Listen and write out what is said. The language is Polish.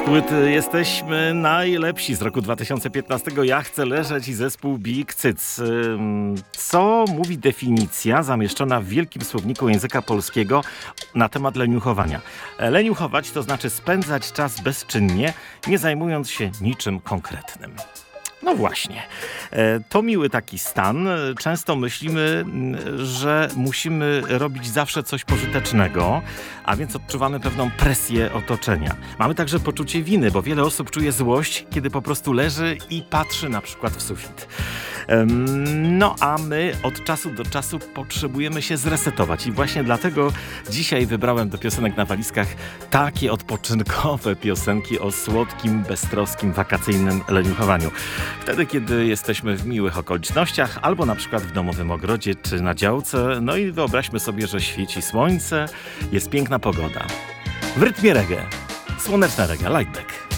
Płyty jesteśmy najlepsi z roku 2015. Ja chcę leżeć i zespół Big Cyc. Co mówi definicja zamieszczona w Wielkim Słowniku Języka Polskiego na temat leniuchowania? Leniuchować to znaczy spędzać czas bezczynnie, nie zajmując się niczym konkretnym. No właśnie, to miły taki stan. Często myślimy, że musimy robić zawsze coś pożytecznego, a więc odczuwamy pewną presję otoczenia. Mamy także poczucie winy, bo wiele osób czuje złość, kiedy po prostu leży i patrzy na przykład w sufit. No a my od czasu do czasu potrzebujemy się zresetować i właśnie dlatego dzisiaj wybrałem do piosenek na walizkach takie odpoczynkowe piosenki o słodkim, beztroskim, wakacyjnym leniuchowaniu. Wtedy, kiedy jesteśmy w miłych okolicznościach, albo na przykład w domowym ogrodzie, czy na działce, no i wyobraźmy sobie, że świeci słońce, jest piękna pogoda. W rytmie reggae, słoneczne reggae, Lightback.